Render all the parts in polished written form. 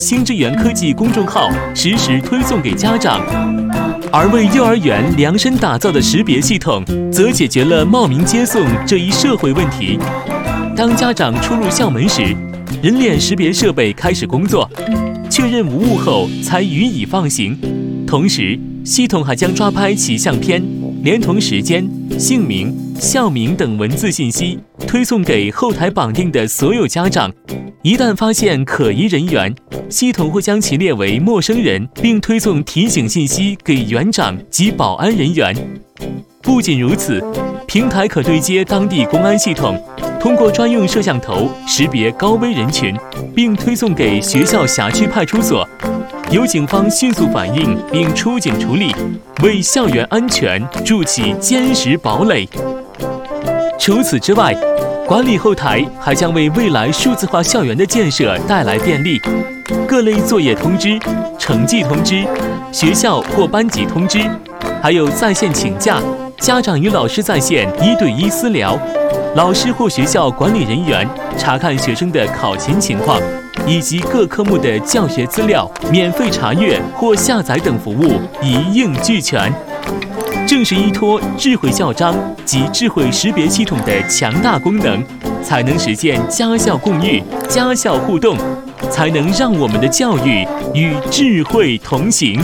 新智源科技公众号实时推送给家长。而为幼儿园量身打造的识别系统，则解决了冒名接送这一社会问题。当家长出入校门时，人脸识别设备开始工作，确认无误后才予以放行。同时，系统还将抓拍其相片，连同时间、姓名、校名等文字信息推送给后台绑定的所有家长。一旦发现可疑人员，系统会将其列为陌生人，并推送提醒信息给园长及保安人员。不仅如此，平台可对接当地公安系统，通过专用摄像头识别高危人群，并推送给学校辖区派出所，由警方迅速反应并出警处理，为校园安全筑起坚实堡垒。除此之外，管理后台还将为未来数字化校园的建设带来便利。各类作业通知、成绩通知、学校或班级通知，还有在线请假、家长与老师在线1对1私聊、老师或学校管理人员查看学生的考勤情况，以及各科目的教学资料免费查阅或下载等服务一应俱全。正是依托智慧校章及智慧识别系统的强大功能，才能实现家校共育、家校互动，才能让我们的教育与智慧同行。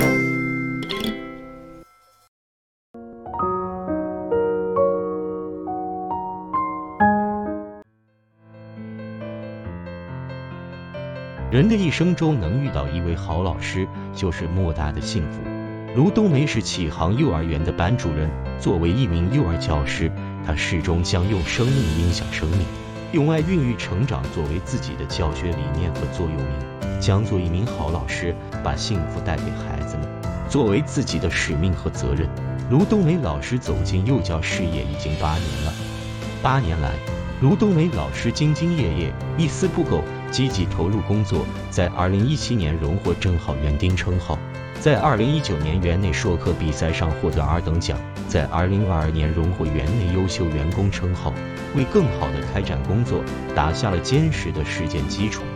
人的一生中能遇到一位好老师，就是莫大的幸福。卢冬梅是启航幼儿园的班主任，作为一名幼儿教师，她始终将用生命影响生命，用爱孕育成长作为自己的教学理念和座右铭，将做一名好老师，把幸福带给孩子们，作为自己的使命和责任。卢冬梅老师走进幼教事业已经8年了。8年来，卢冬梅老师兢兢业业，一丝不苟，积极投入工作，在2017年荣获正好园丁称号，在2019年园内授课比赛上获得2等奖，在2022年荣获园内优秀员工称号，为更好的开展工作打下了坚实的实践基础。